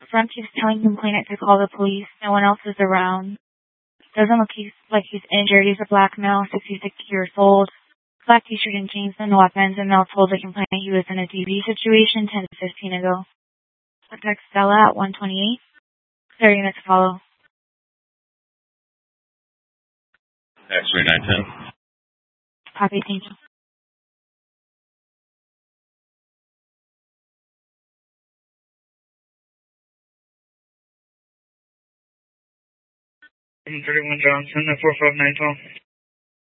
Front keeps telling complainant to call the police. No one else is around. Doesn't look like he's injured. He's a black male, 66 years old. Black t-shirt and jeans and no weapons. And Mel told the complainant he was in a DV situation 10 to 15 ago. Contact Stella at 128. 30 minutes to follow. X-ray 910. Copy, thank you. 31 Johnson at 45912.